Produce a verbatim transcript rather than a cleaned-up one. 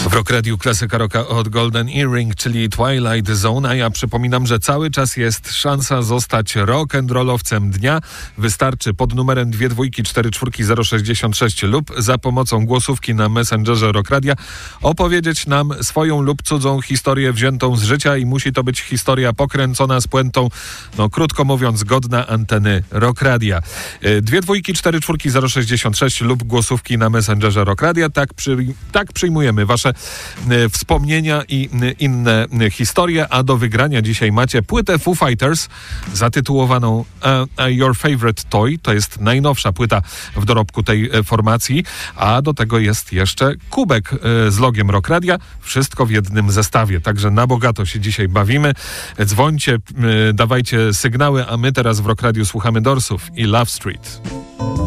W Rock Radiu klasyka rocka od Golden Earring, czyli Twilight Zone, a ja przypominam, że cały czas jest szansa zostać rock'n'rollowcem dnia. Wystarczy pod numerem dwie dwójki cztery czwórki zero sześćdziesiąt sześć lub za pomocą głosówki na Messengerze Rock Radia opowiedzieć nam swoją lub cudzą historię wziętą z życia i musi to być historia pokręcona z puentą, no krótko mówiąc, godna anteny Rock Radia. Dwie dwójki cztery czwórki zero sześćdziesiąt sześć lub głosówki na Messengerze Rock Radia. Tak, przy, tak przyjmujemy wasze wspomnienia i inne historie, a do wygrania dzisiaj macie płytę Foo Fighters zatytułowaną uh, uh, Your Favorite Toy. To jest najnowsza płyta w dorobku tej formacji, a do tego jest jeszcze kubek uh, z logiem Rock Radia. Wszystko w jednym zestawie, także na bogato się dzisiaj bawimy. Dzwońcie, uh, dawajcie sygnały, a my teraz w Rock Radiu słuchamy Doorsów i Love Street.